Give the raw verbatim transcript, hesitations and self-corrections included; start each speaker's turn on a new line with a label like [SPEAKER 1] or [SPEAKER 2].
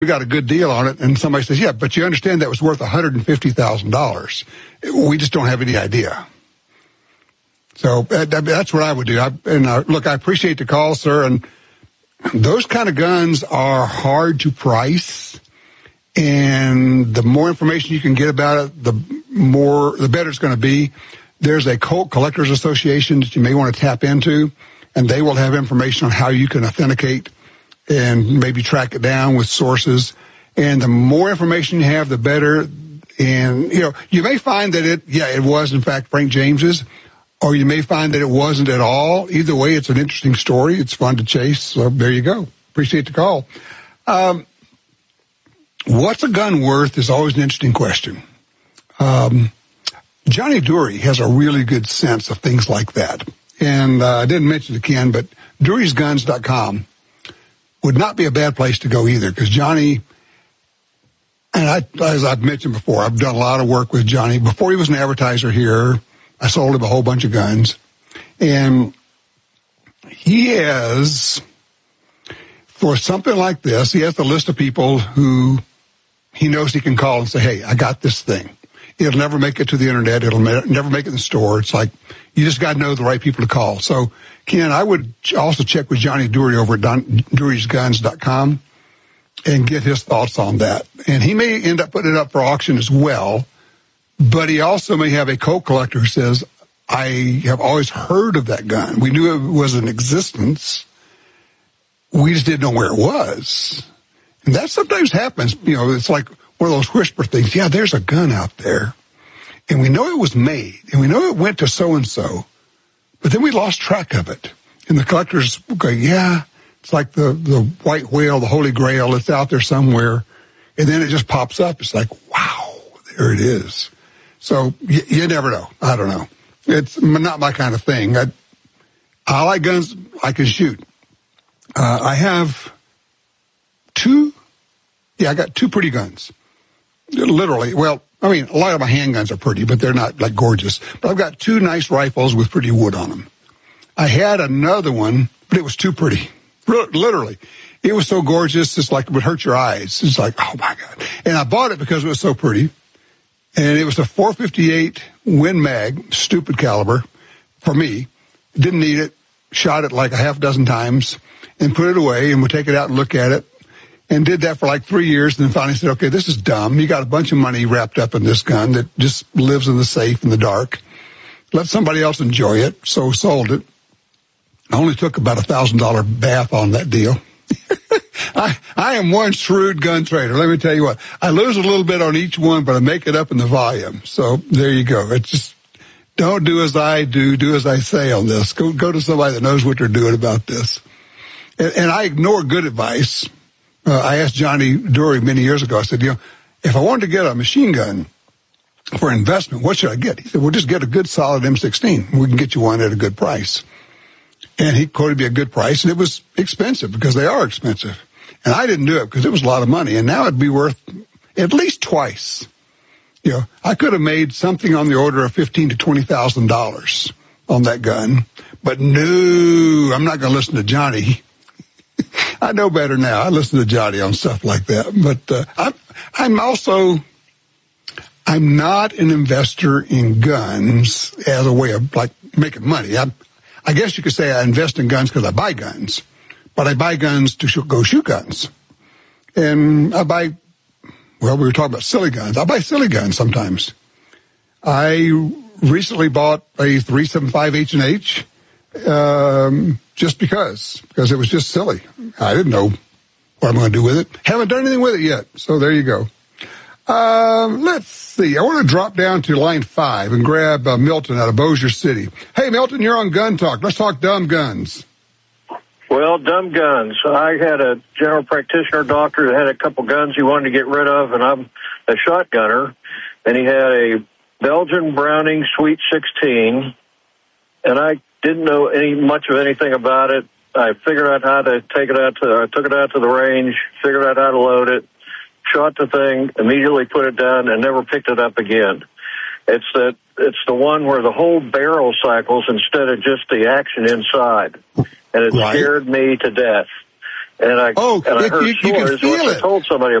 [SPEAKER 1] we got a good deal on it. And somebody says, yeah, but you understand that was worth one hundred fifty thousand dollars. We just don't have any idea. So uh, that's what I would do. I, and uh, look, I appreciate the call, sir. And those kind of guns are hard to price. And the more information you can get about it, the more, the better it's going to be. There's a Colt Collectors Association that you may want to tap into, and they will have information on how you can authenticate and maybe track it down with sources. And the more information you have, the better. And, you know, you may find that it, yeah, it was, in fact, Frank James's, or you may find that it wasn't at all. Either way, it's an interesting story. It's fun to chase. So there you go. Appreciate the call. Um, what's a gun worth is always an interesting question. Um, Johnny Dury has a really good sense of things like that. And uh, I didn't mention it, Ken, but Dury's Guns dot com would not be a bad place to go either, because Johnny, and I, as I've mentioned before, I've done a lot of work with Johnny. Before he was an advertiser here, I sold him a whole bunch of guns. And he has, for something like this, he has a list of people who he knows he can call and say, hey, I got this thing. It'll never make it to the internet. It'll never make it in the store. It's like, you just got to know the right people to call. So, Ken, I would also check with Johnny Dury over at Dury's Guns dot com and get his thoughts on that. And he may end up putting it up for auction as well, but he also may have a Colt collector who says, I have always heard of that gun. We knew it was in existence. We just didn't know where it was. And that sometimes happens. You know, it's like one of those whisper things. Yeah, there's a gun out there. And we know it was made, and we know it went to so-and-so, but then we lost track of it. And the collectors go, yeah, it's like the, the white whale, the Holy Grail. It's out there somewhere. And then it just pops up. It's like, wow, there it is. So you, you never know. I don't know. It's not my kind of thing. I, I like guns I can shoot. Uh, I have two, yeah, I got two pretty guns. Literally, well, I mean, a lot of my handguns are pretty, but they're not, like, gorgeous. But I've got two nice rifles with pretty wood on them. I had another one, but it was too pretty. Literally. It was so gorgeous, it's like it would hurt your eyes. It's like, oh, my God. And I bought it because it was so pretty. And it was a four fifty-eight Win Mag, stupid caliber, for me. Didn't need it. Shot it like a half dozen times and put it away and would take it out and look at it. And did that for like three years, and then finally said, okay, this is dumb. You got a bunch of money wrapped up in this gun that just lives in the safe in the dark. Let somebody else enjoy it. So sold it. I only took about a thousand dollar bath on that deal. I, I am one shrewd gun trader. Let me tell you what. I lose a little bit on each one, but I make it up in the volume. So there you go. It's just, don't do as I do, do as I say on this. Go, go to somebody that knows what they're doing about this. And, and I ignore good advice. Uh, I asked Johnny Dury many years ago, I said, you know, if I wanted to get a machine gun for investment, what should I get? He said, well, just get a good solid M sixteen. We can get you one at a good price. And he quoted me a good price, and it was expensive because they are expensive. And I didn't do it because it was a lot of money, and now it'd be worth at least twice. You know, I could have made something on the order of fifteen to twenty thousand dollars on that gun, but no, I'm not going to listen to Johnny. I know better now. I listen to Johnny on stuff like that. But uh, I'm, I'm also, I'm not an investor in guns as a way of, like, making money. I, I guess you could say I invest in guns because I buy guns. But I buy guns to sh- go shoot guns. And I buy, well, we were talking about silly guns. I buy silly guns sometimes. I recently bought a three seventy-five H and H. Um, just because, because it was just silly. I didn't know what I'm going to do with it. Haven't done anything with it yet. So there you go. Um, let's see. I want to drop down to line five and grab uh, Milton out of Bossier City. Hey, Milton, you're on Gun Talk. Let's talk dumb guns.
[SPEAKER 2] Well, dumb guns. I had a general practitioner doctor that had a couple guns he wanted to get rid of, and I'm a shotgunner, and he had a Belgian Browning Sweet sixteen, and I didn't know any much of anything about it. I figured out how to take it out to, I took it out to the range, figured out how to load it, shot the thing, immediately put it down, and never picked it up again. It's that, it's the one where the whole barrel cycles instead of just the action inside. And it
[SPEAKER 1] right.
[SPEAKER 2] scared me to death. And I
[SPEAKER 1] oh,
[SPEAKER 2] and I
[SPEAKER 1] it,
[SPEAKER 2] heard
[SPEAKER 1] you, you can
[SPEAKER 2] stories.
[SPEAKER 1] feel
[SPEAKER 2] Once
[SPEAKER 1] it.
[SPEAKER 2] I told somebody